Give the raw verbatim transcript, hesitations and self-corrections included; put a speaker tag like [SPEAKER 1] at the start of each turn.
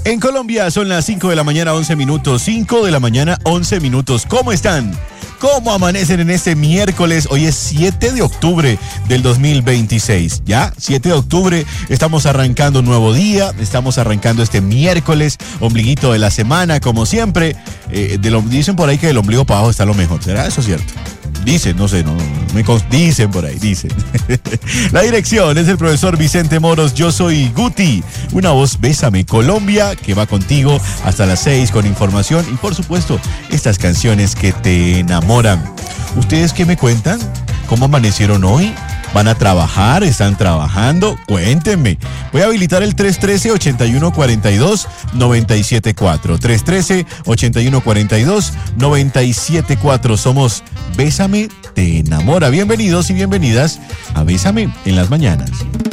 [SPEAKER 1] En Colombia son las cinco de la mañana, once minutos. cinco de la mañana, once minutos. ¿Cómo están? ¿Cómo amanecen en este miércoles? Hoy es siete de octubre del dos mil veintiséis. Ya, siete de octubre, estamos arrancando un nuevo día, estamos arrancando este miércoles, ombliguito de la semana, como siempre. Eh, de lo, dicen por ahí que del ombligo para abajo está lo mejor. ¿Será eso cierto? Dicen, no sé, no, no me const... dicen por ahí, dicen. La dirección es el profesor Vicente Moros, yo soy Guti, una voz Bésame Colombia que va contigo hasta las seis con información y por supuesto estas canciones que te enamoran. ¿Ustedes qué me cuentan? ¿Cómo amanecieron hoy? ¿Van a trabajar? ¿Están trabajando? Cuéntenme. Voy a habilitar el tres uno tres, ocho uno cuatro dos, nueve siete cuatro. tres uno tres, ocho uno cuatro dos, nueve siete cuatro. Somos Bésame, te enamora. Bienvenidos y bienvenidas a Bésame en las mañanas.